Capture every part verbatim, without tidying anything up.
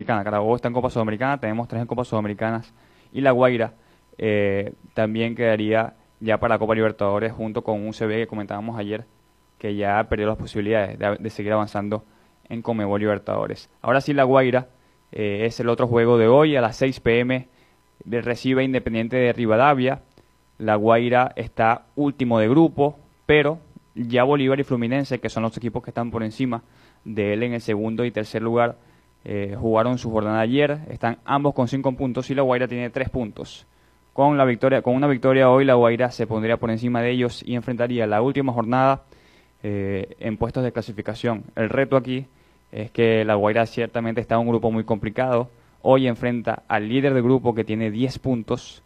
Sudamericana. Carabobo está en Copa Sudamericana, tenemos tres en Copa Sudamericanas y La Guaira eh, también quedaría ya para la Copa Libertadores junto con U C B que comentábamos ayer, que ya perdió las posibilidades de, de seguir avanzando en Conmebol Libertadores. Ahora sí, La Guaira eh, es el otro juego de hoy a las seis pe eme, de, recibe Independiente de Rivadavia. La Guaira está último de grupo, pero ya Bolívar y Fluminense, que son los equipos que están por encima de él en el segundo y tercer lugar, eh, jugaron su jornada ayer, están ambos con cinco puntos y La Guaira tiene tres puntos. Con la victoria, con una victoria hoy, La Guaira se pondría por encima de ellos y enfrentaría la última jornada eh, en puestos de clasificación. El reto aquí es que La Guaira ciertamente está en un grupo muy complicado. Hoy enfrenta al líder del grupo que tiene diez puntos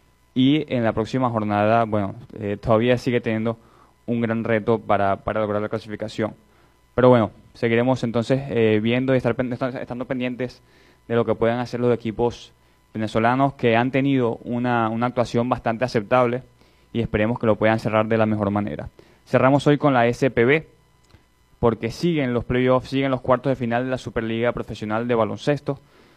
y en la próxima jornada, bueno, eh, todavía sigue teniendo un gran reto para, para lograr la clasificación. Pero bueno, seguiremos entonces eh, viendo y estar, estando pendientes de lo que puedan hacer los equipos venezolanos que han tenido una, una actuación bastante aceptable y esperemos que lo puedan cerrar de la mejor manera. Cerramos hoy con la ese pe be porque siguen los playoffs, siguen los cuartos de final de la Superliga Profesional de Baloncesto.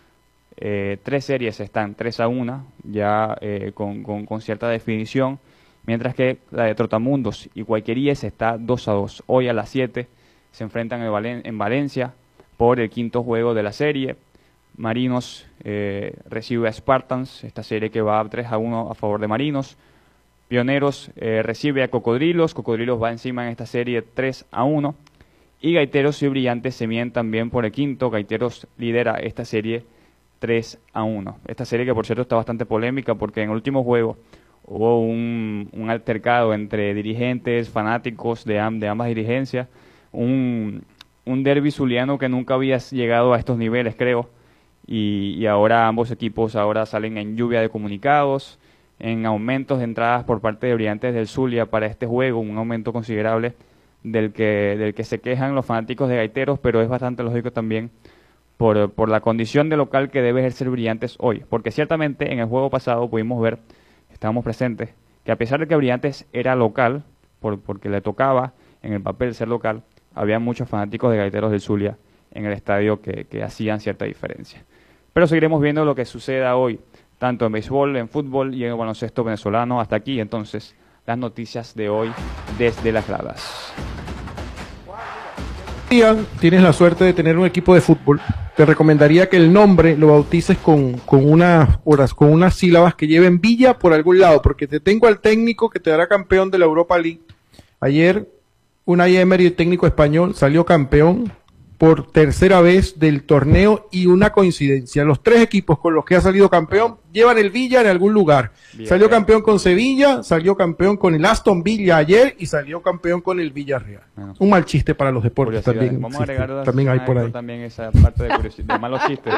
Eh, tres series están tres a uno, ya eh, con, con, con cierta definición, mientras que la de Trotamundos y Guayqueríes está dos a dos. Hoy a las siete se enfrentan en, Valen en Valencia por el quinto juego de la serie. Marinos eh, recibe a Spartans, esta serie que va tres a uno a favor de Marinos. Pioneros eh, recibe a Cocodrilos, Cocodrilos va encima en esta serie tres a uno. Y Gaiteros y Brillantes se miden también por el quinto, Gaiteros lidera esta serie tres a uno. Esta serie que por cierto está bastante polémica porque en el último juego hubo un, un altercado entre dirigentes, fanáticos de, am, de ambas dirigencias, un, un derbi zuliano que nunca había llegado a estos niveles, creo. Y, y ahora ambos equipos ahora salen en lluvia de comunicados, en aumentos de entradas por parte de Brillantes del Zulia para este juego, un aumento considerable del que, del que se quejan los fanáticos de Gaiteros, pero es bastante lógico también por, por la condición de local que debe ejercer Brillantes hoy, porque ciertamente en el juego pasado pudimos ver, estábamos presentes, que a pesar de que Brillantes era local, por, porque le tocaba en el papel ser local, había muchos fanáticos de Gaiteros del Zulia en el estadio que, que hacían cierta diferencia. Pero seguiremos viendo lo que suceda hoy, tanto en béisbol, en fútbol y en el baloncesto venezolano. Hasta aquí, entonces, las noticias de hoy desde las gradas. Tienes la suerte de tener un equipo de fútbol, te recomendaría que el nombre lo bautices con, con unas horas, con unas sílabas que lleven Villa por algún lado, porque te tengo al técnico que te dará campeón de la Europa League. Ayer, Unai Emery, técnico español, salió campeón por tercera vez del torneo y una coincidencia. Los tres equipos con los que ha salido campeón llevan el Villa en algún lugar. Bien, salió bien. campeón con Sevilla, salió campeón con el Aston Villa ayer y salió campeón con el Villarreal. Bueno, un mal chiste para los deportes también. Vamos a agregar también hay por ahí. También esa parte de curiosidad, de malos chistes.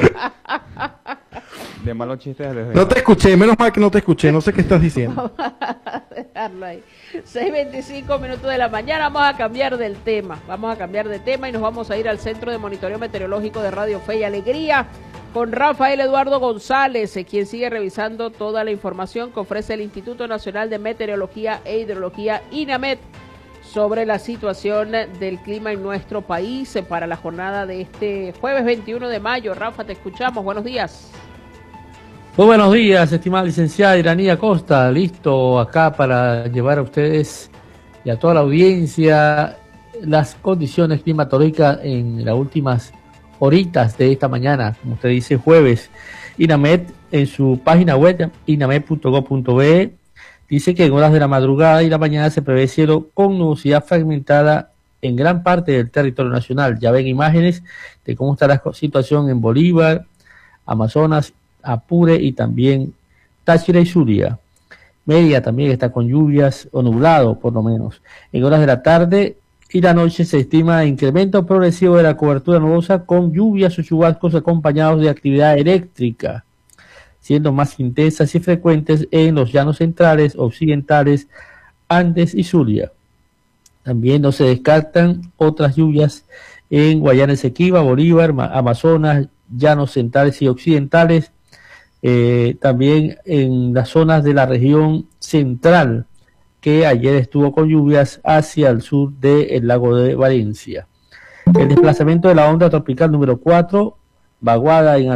De malos chistes. Desde no te escuché, menos mal que no te escuché, no sé qué estás diciendo. Vamos a dejarlo ahí. seis veinticinco minutos de la mañana, vamos a cambiar del tema, vamos a cambiar de tema y nos vamos a ir al Centro de Monitoreo Meteorológico de Radio Fe y Alegría con Rafael Eduardo González, quien sigue revisando toda la información que ofrece el Instituto Nacional de Meteorología e Hidrología, INAMET, sobre la situación del clima en nuestro país para la jornada de este jueves veintiuno de mayo. Rafa, te escuchamos, buenos días. Muy buenos días, estimada licenciada Iranía Costa, listo acá para llevar a ustedes y a toda la audiencia las condiciones climatológicas en las últimas horitas de esta mañana, como usted dice, jueves. INAMET en su página web, inamet punto gob punto be, dice que en horas de la madrugada y la mañana se prevé cielo con nubosidad fragmentada en gran parte del territorio nacional. Ya ven imágenes de cómo está la situación en Bolívar, Amazonas, Apure y también Táchira y Zulia. Mérida también está con lluvias o nublado por lo menos. En horas de la tarde y la noche se estima incremento progresivo de la cobertura nubosa con lluvias o chubascos acompañados de actividad eléctrica, siendo más intensas y frecuentes en los llanos centrales, occidentales, Andes y Zulia. También no se descartan otras lluvias en Guayana Esequiba, Bolívar, Amazonas, llanos centrales y occidentales, eh, también en las zonas de la región central, que ayer estuvo con lluvias hacia el sur del lago de Valencia. El desplazamiento de la onda tropical número cuatro, vaguada en